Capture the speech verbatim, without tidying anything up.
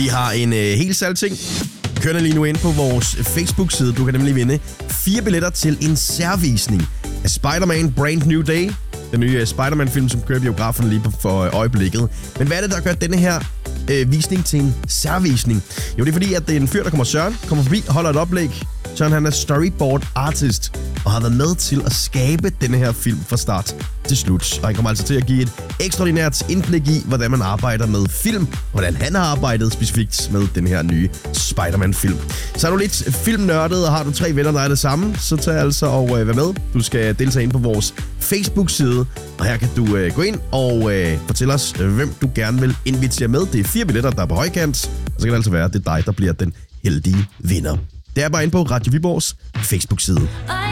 Vi har en øh, helt særlig ting kørende lige nu ind på vores Facebook-side. Du kan nemlig vinde fire billetter til en særvisning af Spider-Man Brand New Day. Den nye Spider-Man-film, som kører i biografen lige på for øjeblikket. Men hvad er det, der gør denne her øh, visning til en særvisning? Jo, det er fordi, at det er en fyr, der kommer Søren, kommer forbi og holder et oplæg. Søren, han er storyboard artist og har været med til at skabe denne her film fra start til slut. Og han kommer altså til at give et ekstraordinært indblik i, hvordan man arbejder med film, hvordan han har arbejdet specifikt med den her nye Spider-Man-film. Så er du lidt filmnørdet, og har du tre venner, der er det samme, så tag altså og øh, vær med. Du skal deltage ind på vores Facebook-side, og her kan du øh, gå ind og øh, fortælle os, øh, hvem du gerne vil invitere med. Det er fire billetter, der er på højkant, og så kan det altså være, at det er dig, der bliver den heldige vinder. Det er bare inde på Radio Viborgs Facebook-side.